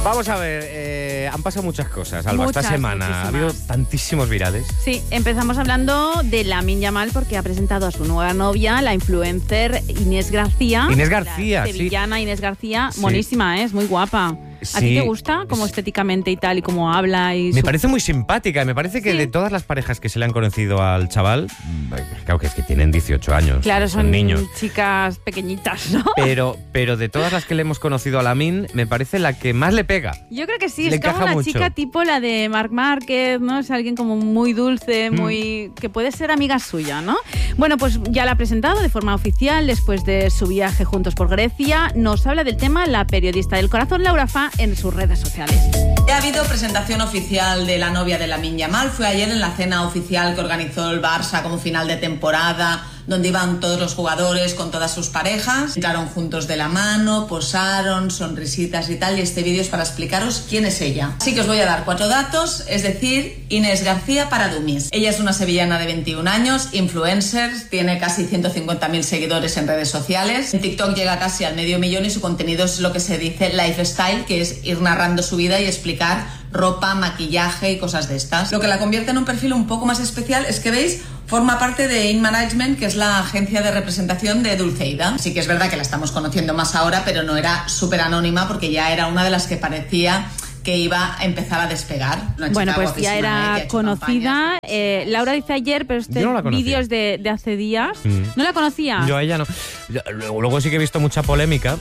Vamos a ver, han pasado muchas cosas, Alba, esta semana. Muchísimas. Ha habido tantísimos virales. Sí, empezamos hablando de Lamine Yamal porque ha presentado a su nueva novia, la influencer Inés García. Inés García, la sí. sevillana Inés García, Sí. monísima, es muy guapa. ¿A ti Sí. te gusta como estéticamente y tal y cómo habla? Y Me parece muy simpática y me parece que Sí. de todas las parejas que se le han conocido al chaval, claro que es que tienen 18 años, Claro, son niños. chicas pequeñitas, ¿no? Pero de todas las que le hemos conocido a Lamine, me parece la que más le pega. Yo creo que sí, Le es como encaja una mucho. chica tipo la de Marc Márquez, ¿no? Es alguien como muy dulce, muy que puede ser amiga suya, ¿no? Bueno, pues ya la ha presentado de forma oficial después de su viaje juntos por Grecia. Nos habla del tema la periodista del corazón Laura Fa en sus redes sociales. Ya ha habido presentación oficial de la novia de Lamine Yamal. Fue ayer en la cena oficial que organizó el Barça como final de temporada, donde iban todos los jugadores con todas sus parejas. Entraron juntos de la mano, posaron, sonrisitas y tal. Y este vídeo es para explicaros quién es ella. Así que os voy a dar 4 datos, es decir, Inés García para dummies. Ella es una sevillana de 21 años, influencer, tiene casi 150.000 seguidores en redes sociales. En TikTok llega casi al 500.000 y su contenido es lo que se dice lifestyle, que es ir narrando su vida y explicar ropa, maquillaje y cosas de estas. Lo que la convierte en un perfil un poco más especial es que, ¿veis?, forma parte de In Management, que es la agencia de representación de Dulceida. Sí que es verdad que la estamos conociendo más ahora, pero no era súper anónima porque ya era una de las que parecía que iba a empezar a despegar. Una Bueno, chica pues guapísima, ya que era ha hecho conocida. campañas. Laura dice ayer, pero este Yo no la conocía. vídeo es de hace días. ¿No la conocía? Yo a ella no. Luego sí que he visto mucha polémica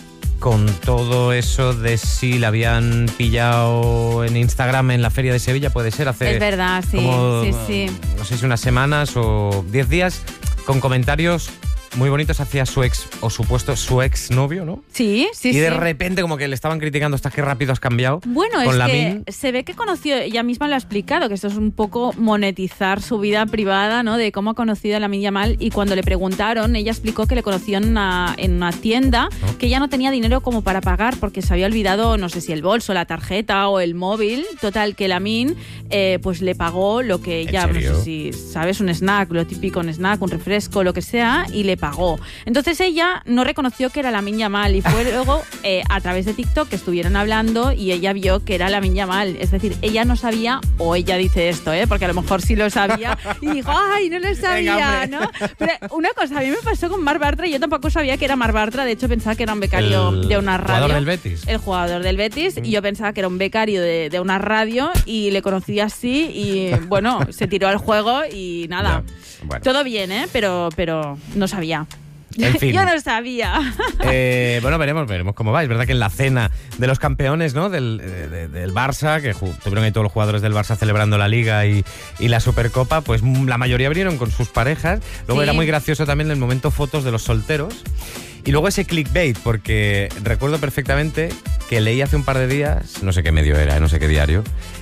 con todo eso de si la habían pillado en Instagram en la Feria de Sevilla, puede ser, hace... Es verdad, sí, como, sí. no sé si unas semanas o 10 días, con comentarios muy bonitos hacia su ex, o supuesto su ex novio, ¿no? Sí. Y de repente como que le estaban criticando, ¿estás qué rápido has cambiado? Bueno, con es Lamine. que se ve que conoció, ella misma lo ha explicado, que esto es un poco monetizar su vida privada, ¿no? De cómo ha conocido a Lamine Yamal, y cuando le preguntaron, ella explicó que le conoció en una tienda, que ella no tenía dinero como para pagar porque se había olvidado, no sé si el bolso, la tarjeta o el móvil. Total, que Lamine pues le pagó lo que ella, no serio? sé si sabes, un snack, lo típico, un snack, un refresco, lo que sea, y le pagó. Entonces ella no reconoció que era Lamine Yamal y fue luego a través de TikTok que estuvieron hablando y ella vio que era Lamine Yamal. Es decir, ella no sabía, o ella dice esto, porque a lo mejor sí lo sabía y dijo, ¡ay, no lo sabía! Venga, ¿no? Pero una cosa, a mí me pasó con Marc Bartra, yo tampoco sabía que era Marc Bartra, de hecho pensaba que era un becario de una radio. ¿El jugador del Betis? El jugador del Betis, y yo pensaba que era un becario de una radio y le conocí así y bueno, se tiró al juego y nada. Ya, bueno. Todo bien, pero no sabía. En fin. Yo no sabía. Bueno, veremos cómo va. Es verdad que en la cena de los campeones, ¿no? Del Barça, que tuvieron ahí todos los jugadores del Barça celebrando la Liga y la Supercopa, pues la mayoría vinieron con sus parejas. Luego Sí. era muy gracioso también el momento fotos de los solteros. Y luego ese clickbait, porque recuerdo perfectamente que leí hace un par de días, no sé qué medio era, no sé qué diario,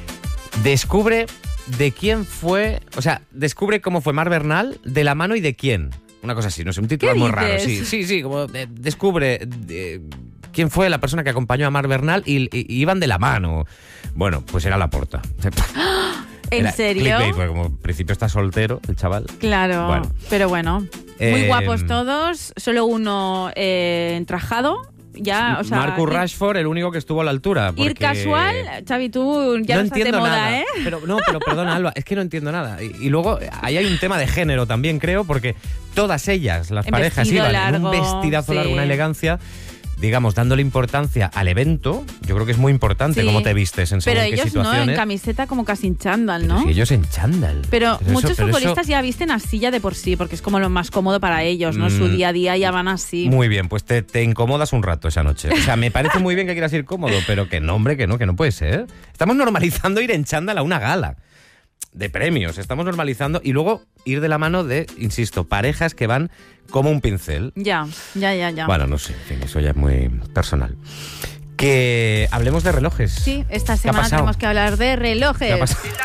descubre de quién fue, o sea, descubre cómo fue Mar Bernal, de la mano y de quién. Una cosa así, no sé, un título ¿Qué muy dices? raro. Sí, como descubre quién fue la persona que acompañó a Mar Bernal y iban de la mano. Bueno, pues era Laporta. ¿En serio? Clickbait, porque como al principio está soltero el chaval. Claro, Bueno. pero bueno. Muy Eh, guapos todos, solo uno entrajado. Ya, o sea, Marcus Rashford, el único que estuvo a la altura. ir porque casual, Xavi, tú ya no estás de moda, nada. ¿eh? Pero perdona, Alba, es que no entiendo nada. Y luego ahí hay un tema de género también, creo, porque todas ellas, las En parejas, vestido iban en un largo, vestidazo sí. largo, una elegancia, digamos, dándole importancia al evento. Yo creo que es muy importante Sí. cómo te vistes en según Pero qué ellos no, situaciones. en camiseta como casi en chándal, Pero ¿no? si ellos en chándal. Pero muchos eso- futbolistas ya visten así ya de por sí, porque es como lo más cómodo para ellos, ¿no? Su día a día ya van así. Muy bien, pues te incomodas un rato esa noche. O sea, me parece muy bien que quieras ir cómodo, pero que no, hombre, que no puede ser. Estamos normalizando ir en chándal a una gala de premios. Estamos normalizando y luego ir de la mano de, insisto, parejas que van como un pincel. Ya. Bueno, no sé, en fin, eso ya es muy personal. Que hablemos de relojes. Sí, esta ¿Qué ha semana pasado? tenemos que hablar de relojes. ¿Qué ha pasado?